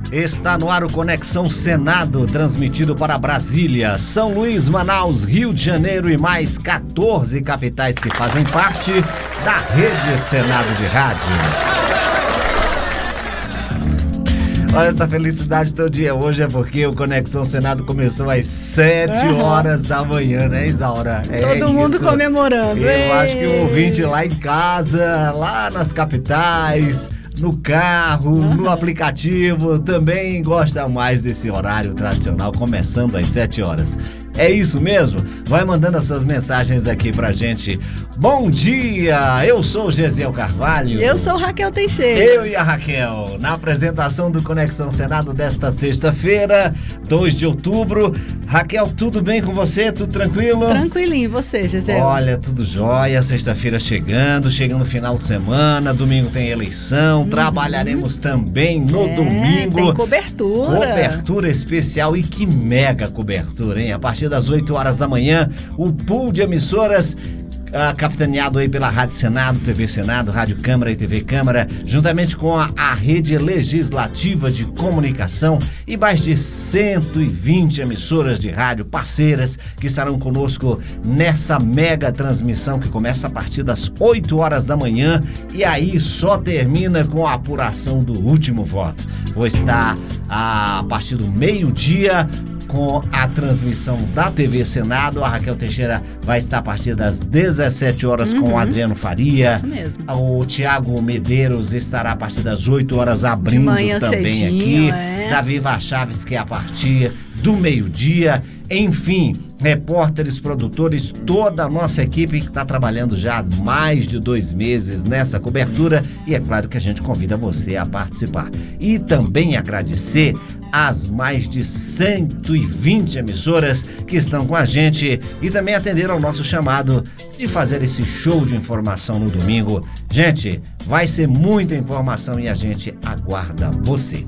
Está no ar o Conexão Senado, transmitido para Brasília, São Luís, Manaus, Rio de Janeiro e mais 14 capitais que fazem parte da Rede Senado de Rádio. Olha essa felicidade todo dia. Hoje é porque o Conexão Senado começou às 7 horas da manhã, né, Isaura? Todo mundo comemorando. Eu acho que o ouvinte lá em casa, lá nas capitais, no carro, no aplicativo, também gosta mais desse horário tradicional, começando às 7 horas. É isso mesmo? Vai mandando as suas mensagens aqui pra gente. Bom dia! Eu sou o Gesiel Carvalho. Eu sou Raquel Teixeira. Eu e a Raquel, na apresentação do Conexão Senado desta sexta-feira, 2 de outubro. Raquel, tudo bem com você? Tudo tranquilo? Tranquilinho, e você, Gesiel? Olha, tudo jóia, sexta-feira chegando o final de semana, domingo tem eleição, trabalharemos também no domingo. Tem cobertura. Cobertura especial e que mega cobertura, hein? A partir das 8 horas da manhã, o pool de emissoras capitaneado aí pela Rádio Senado, TV Senado, Rádio Câmara e TV Câmara, juntamente com a Rede Legislativa de Comunicação e mais de 120 emissoras de rádio parceiras que estarão conosco nessa mega transmissão que começa a partir das 8 horas da manhã e aí só termina com a apuração do último voto. Vou estar a partir do meio-dia com a transmissão da TV Senado. A Raquel Teixeira vai estar a partir das 17 horas com o Adriano Faria. Isso mesmo. O Tiago Medeiros estará a partir das 8 horas abrindo também cedinho, aqui. Davi Vachaves, que é a partir do meio-dia. Enfim, repórteres, produtores, toda a nossa equipe que está trabalhando já há mais de 2 meses nessa cobertura. E é claro que a gente convida você a participar. E também agradecer as mais de 120 emissoras que estão com a gente e também atenderam ao nosso chamado de fazer esse show de informação no domingo. Gente, vai ser muita informação e a gente aguarda você.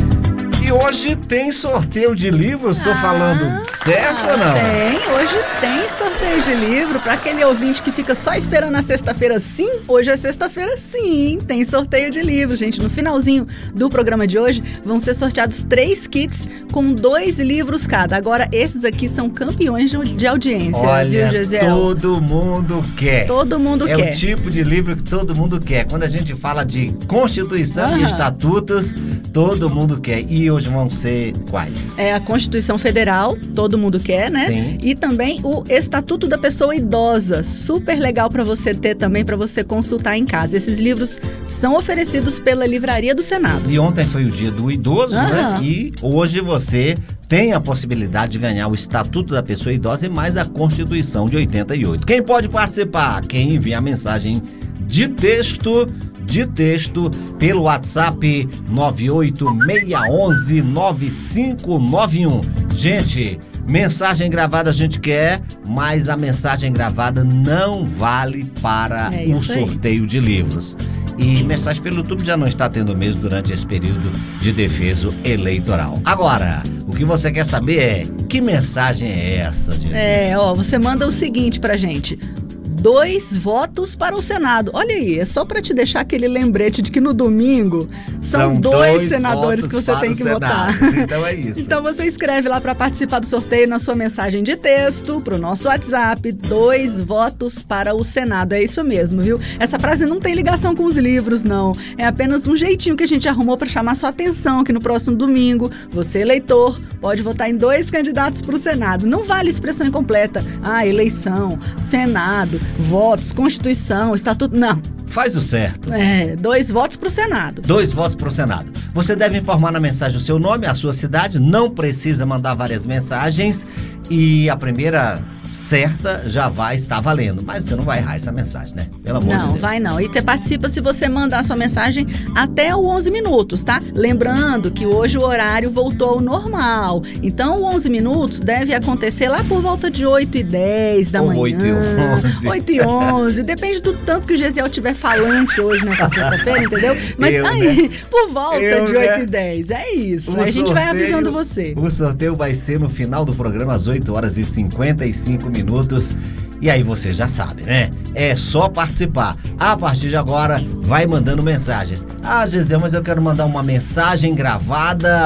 E hoje tem sorteio de livros, estou falando certo ou não? Hoje tem sorteio de livro. Para aquele ouvinte que fica só esperando a sexta-feira sim, hoje é sexta-feira sim, tem sorteio de livro, gente. No finalzinho do programa de hoje vão ser sorteados 3 kits com 2 livros cada. Agora, esses aqui são campeões de audiência, olha, viu, Gesiel? Todo mundo quer. Todo mundo quer. É o tipo de livro que todo mundo quer. Quando a gente fala de Constituição e Estatutos, todo mundo quer. E hoje vão ser quais? É a Constituição Federal, todo mundo quer, né? Sim. E também o Estatuto da Pessoa Idosa, super legal para você ter também, para você consultar em casa. Esses livros são oferecidos pela Livraria do Senado. E ontem foi o dia do idoso, né? E hoje você tem a possibilidade de ganhar o Estatuto da Pessoa Idosa e mais a Constituição de 88. Quem pode participar? Quem envia a mensagem de texto pelo WhatsApp 986119591. Gente, mensagem gravada a gente quer, mas a mensagem gravada não vale para o sorteio de livros. E mensagem pelo YouTube já não está tendo mesmo durante esse período de defeso eleitoral. Agora, o que você quer saber é, que mensagem é essa, gente? Você manda o seguinte pra gente: 2 votos para o Senado. Olha aí, é só para te deixar aquele lembrete de que no domingo são 2 senadores que você tem que votar. Então é isso. Então você escreve lá para participar do sorteio na sua mensagem de texto, pro nosso WhatsApp, 2 votos para o Senado. É isso mesmo, viu? Essa frase não tem ligação com os livros, não. É apenas um jeitinho que a gente arrumou para chamar sua atenção que no próximo domingo, você, eleitor, pode votar em 2 candidatos para o Senado. Não vale expressão incompleta. Eleição, Senado, votos, Constituição, Estatuto, não. Faz o certo. 2 votos para o Senado. 2 votos para o Senado. Você deve informar na mensagem o seu nome, a sua cidade, não precisa mandar várias mensagens e a primeira certa já vai estar valendo. Mas você não vai errar essa mensagem, né? Pelo amor de Deus. Não, vai não. E você participa se você mandar a sua mensagem até o 11 minutos, tá? Lembrando que hoje o horário voltou ao normal. Então, o 11 minutos deve acontecer lá por volta de 8h10 da manhã. 8h11. 8h11. Depende do tanto que o Gesiel tiver falante hoje nessa sexta-feira, entendeu? Mas por volta de 8h10. É isso. A gente vai avisando você. O sorteio vai ser no final do programa, às 8h55 minutos. E aí você já sabe, né? É só participar. A partir de agora, vai mandando mensagens. Gesiel, mas eu quero mandar uma mensagem gravada